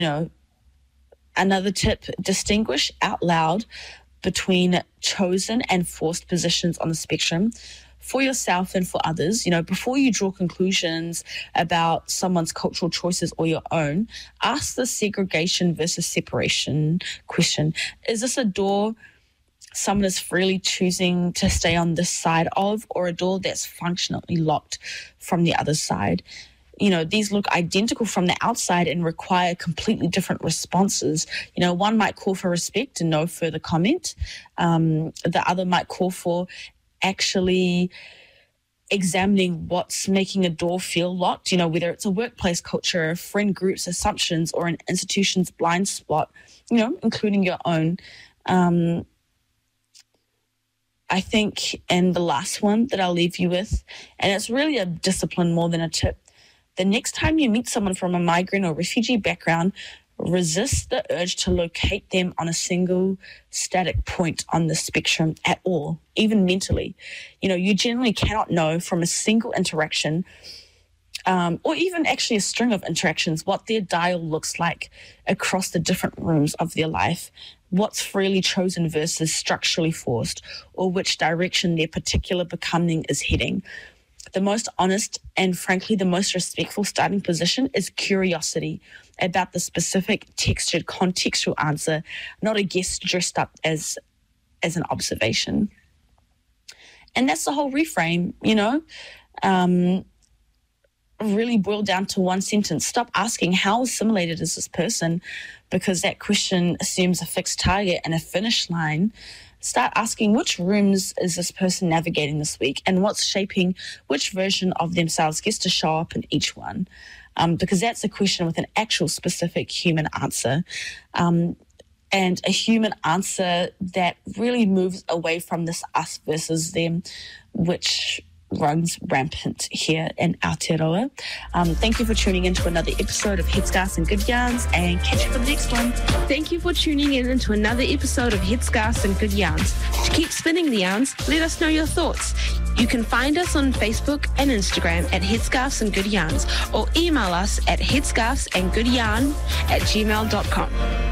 know, another tip, distinguish out loud between chosen and forced positions on the spectrum for yourself and for others. You know, before you draw conclusions about someone's cultural choices or your own, ask the segregation versus separation question. Is this a door someone is freely choosing to stay on this side of, or a door that's functionally locked from the other side? You know, these look identical from the outside and require completely different responses. You know, one might call for respect and no further comment. The other might call for actually examining what's making a door feel locked, you know, whether it's a workplace culture, a friend group's assumptions, or an institution's blind spot, you know, including your own. I think, and the last one that I'll leave you with, and it's really a discipline more than a tip, the next time you meet someone from a migrant or refugee background, resist the urge to locate them on a single static point on the spectrum at all, even mentally. You know, you generally cannot know from a single interaction, or even actually a string of interactions, what their dial looks like across the different rooms of their life, what's freely chosen versus structurally forced, or which direction their particular becoming is heading. The most honest and frankly the most respectful starting position is curiosity about the specific textured contextual answer, not a guess dressed up as an observation. And that's the whole reframe, you know. Really boiled down to one sentence. Stop asking how assimilated is this person, because that question assumes a fixed target and a finish line. Start asking, which rooms is this person navigating this week, and what's shaping which version of themselves gets to show up in each one, because that's a question with an actual specific human answer, and a human answer that really moves away from this us versus them, which runs rampant here in Aotearoa. Thank you for tuning in to another episode of Headscarves and Good Yarns, and catch you for the next one. Thank you for tuning in into another episode of Headscarves and Good Yarns. To keep spinning the yarns, let us know your thoughts. You can find us on Facebook and Instagram at Headscarves and Good Yarns, or email us at headscarvesandgoodyarn@gmail.com.